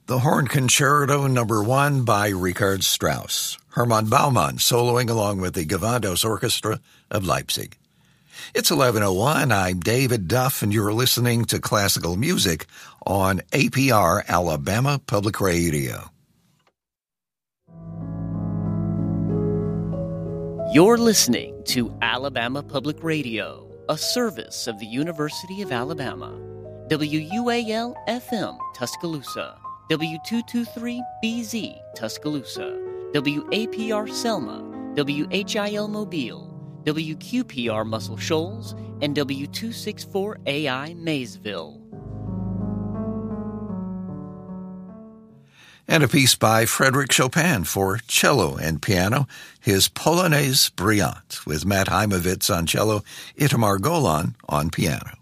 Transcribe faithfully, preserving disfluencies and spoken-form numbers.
The Horn Concerto Number One by Richard Strauss. Hermann Baumann soloing along with the Gewandhaus Orchestra of Leipzig. It's eleven oh one. I'm David Duff, and you're listening to classical music on A P R Alabama Public Radio. You're listening to Alabama Public Radio, a service of the University of Alabama. W U A L F M, Tuscaloosa. W two twenty-three B Z, Tuscaloosa. W A P R Selma. W H I L Mobile. W Q P R Muscle Shoals. And W two sixty-four A I Maysville. And a piece by Frédéric Chopin for cello and piano, his Polonaise Brillante, with Matt Heimovitz on cello, Itamar Golan on piano.